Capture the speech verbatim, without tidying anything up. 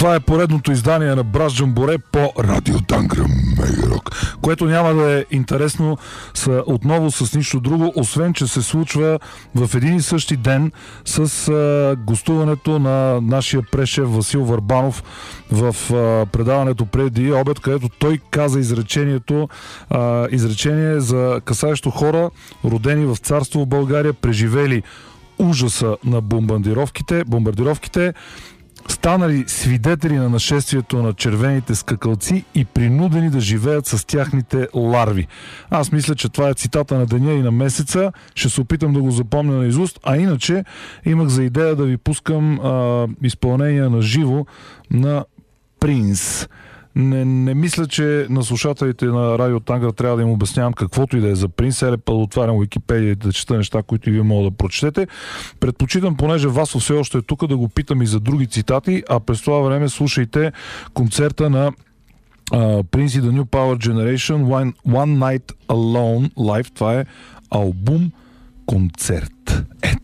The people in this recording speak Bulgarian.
Това е поредното издание на Браш Джамборе по Радио Тангра Мегерок, което няма да е интересно са отново с нищо друго, освен че се случва в един и същи ден с а, гостуването на нашия прешеф Васил Върбанов в а, предаването преди обед, където той каза изречението а, изречение за касаещо хора, родени в царство в България, преживели ужаса на бомбардировките, бомбардировките, станали свидетели на нашествието на червените скакалци и принудени да живеят с тяхните ларви. Аз мисля, че това е цитата на деня и на месеца. Ще се опитам да го запомня наизуст, а иначе имах за идея да ви пускам а, изпълнение на живо на Принс. Не, не мисля, че на слушателите на Радио Тангра трябва да им обяснявам каквото и да е за Принс. Еле па да отварям Уикипедия и да чета неща, които и вие могат да прочетете. Предпочитам, понеже Васо все още е тук, да го питам и за други цитати, а през това време слушайте концерта на Принс uh, и The New Power Generation One, One Night Alone Live. Това е албум концерт. Ето.